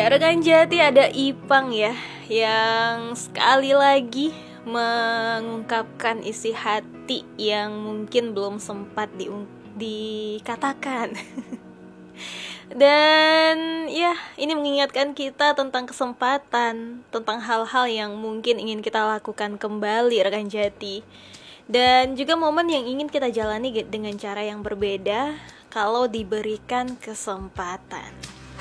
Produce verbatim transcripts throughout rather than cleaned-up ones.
Rekan Jati, ada Ipang ya, yang sekali lagi mengungkapkan isi hati yang mungkin belum sempat di, dikatakan. Dan ya, ini mengingatkan kita tentang kesempatan, tentang hal-hal yang mungkin ingin kita lakukan kembali rekan Jati. Dan juga momen yang ingin kita jalani dengan cara yang berbeda kalau diberikan kesempatan.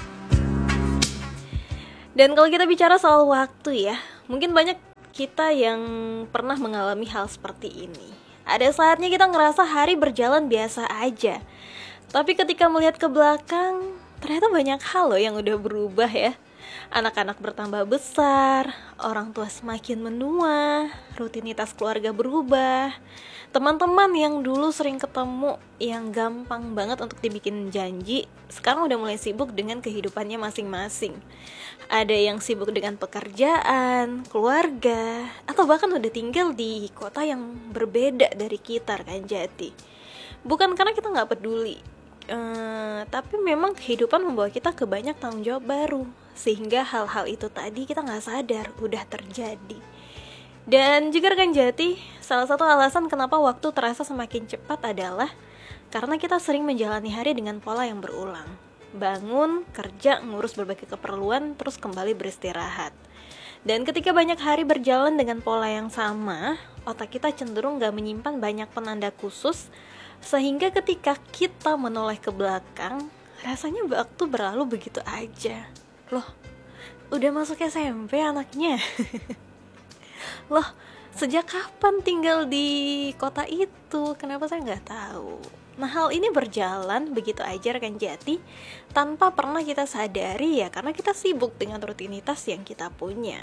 Dan kalau kita bicara soal waktu ya, mungkin banyak kita yang pernah mengalami hal seperti ini. Ada saatnya kita ngerasa hari berjalan biasa aja, tapi ketika melihat ke belakang, ternyata banyak hal loh yang udah berubah ya. Anak-anak bertambah besar, orang tua semakin menua, rutinitas keluarga berubah. Teman-teman yang dulu sering ketemu, yang gampang banget untuk dibikin janji, sekarang udah mulai sibuk dengan kehidupannya masing-masing. Ada yang sibuk dengan pekerjaan, keluarga, atau bahkan udah tinggal di kota yang berbeda dari kita kan Jati. Bukan karena kita gak peduli, uh, tapi memang kehidupan membawa kita ke banyak tanggung jawab baru, sehingga hal-hal itu tadi kita gak sadar udah terjadi. Dan juga rekan Jati, salah satu alasan kenapa waktu terasa semakin cepat adalah karena kita sering menjalani hari dengan pola yang berulang. Bangun, kerja, ngurus berbagai keperluan, terus kembali beristirahat. Dan ketika banyak hari berjalan dengan pola yang sama, otak kita cenderung gak menyimpan banyak penanda khusus, sehingga ketika kita menoleh ke belakang, rasanya waktu berlalu begitu aja. Loh, udah masuk S M P anaknya? Loh, sejak kapan tinggal di kota itu? Kenapa saya nggak tahu? Nah, hal ini berjalan begitu aja rekan Jati, tanpa pernah kita sadari ya, karena kita sibuk dengan rutinitas yang kita punya.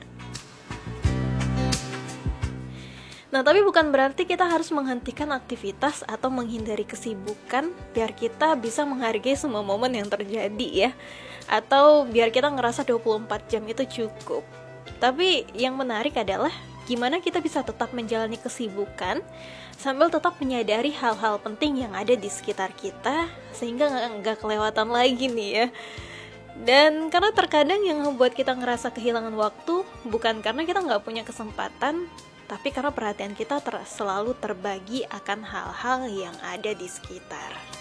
Nah, tapi bukan berarti kita harus menghentikan aktivitas atau menghindari kesibukan biar kita bisa menghargai semua momen yang terjadi ya. Atau biar kita ngerasa dua puluh empat jam itu cukup. Tapi yang menarik adalah gimana kita bisa tetap menjalani kesibukan sambil tetap menyadari hal-hal penting yang ada di sekitar kita, sehingga gak kelewatan lagi nih ya. Dan karena terkadang yang membuat kita ngerasa kehilangan waktu bukan karena kita gak punya kesempatan, tapi karena perhatian kita ter- selalu terbagi akan hal-hal yang ada di sekitar.